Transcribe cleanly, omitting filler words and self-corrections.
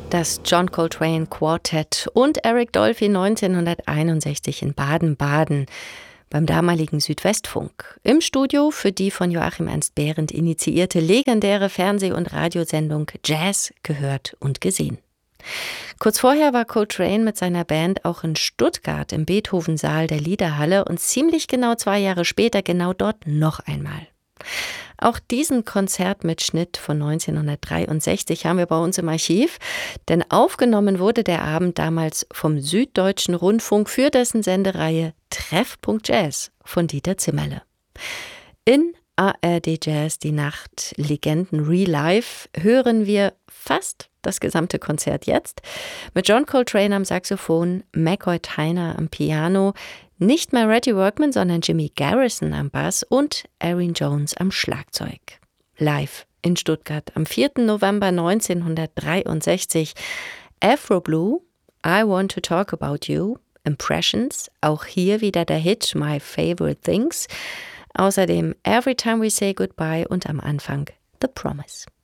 Das John Coltrane Quartet und Eric Dolphy 1961 in Baden-Baden beim damaligen Südwestfunk. Im Studio für die von Joachim Ernst Behrendt initiierte legendäre Fernseh- und Radiosendung Jazz gehört und gesehen. Kurz vorher war Coltrane mit seiner Band auch in Stuttgart im Beethoven-Saal der Liederhalle und ziemlich genau 2 Jahre später genau dort noch einmal. Auch diesen Konzertmitschnitt von 1963 haben wir bei uns im Archiv, denn aufgenommen wurde der Abend damals vom Süddeutschen Rundfunk für dessen Sendereihe Treffpunkt Jazz von Dieter Zimmerle. In ARD Jazz die Nacht Legenden Re-Live hören wir fast das gesamte Konzert jetzt mit John Coltrane am Saxophon, McCoy Tyner am Piano, nicht mehr Reggie Workman, sondern Jimmy Garrison am Bass und Aaron Jones am Schlagzeug. Live in Stuttgart am 4. November 1963. Afro Blue, I Want to Talk About You, Impressions, auch hier wieder der Hit My Favorite Things. Außerdem Every Time We Say Goodbye und am Anfang The Promise.